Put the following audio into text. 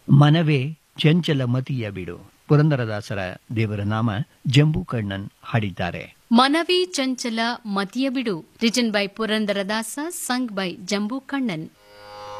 ಮನವೇ ಚಂಚಲ ಮತಿಯ ಬಿಡು. ಪುರಂದರದಾಸರ ದೇವರ ನಾಮ ಜಂಬೂ ಕಣ್ಣನ್ ಹಾಡಿದ್ದಾರೆ. ಮನವೇ ಚಂಚಲ ಮತಿಯ ಬಿಡು, written by Purandaradasa, sung by Jamboo Kannan.